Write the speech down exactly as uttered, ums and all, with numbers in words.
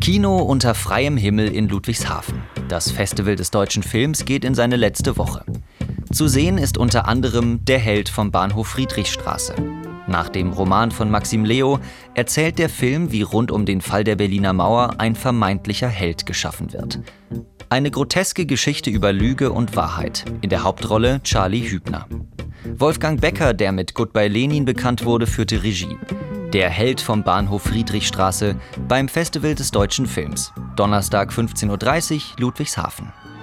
Kino unter freiem Himmel in Ludwigshafen. Das Festival des deutschen Films geht in seine letzte Woche. Zu sehen ist unter anderem Der Held vom Bahnhof Friedrichstraße. Nach dem Roman von Maxim Leo erzählt der Film, wie rund um den Fall der Berliner Mauer ein vermeintlicher Held geschaffen wird. Eine groteske Geschichte über Lüge und Wahrheit. In der Hauptrolle Charlie Hübner. Wolfgang Becker, der mit Goodbye Lenin bekannt wurde, führte Regie. Der Held vom Bahnhof Friedrichstraße beim Festival des deutschen Films. Donnerstag fünfzehn Uhr dreißig, Ludwigshafen.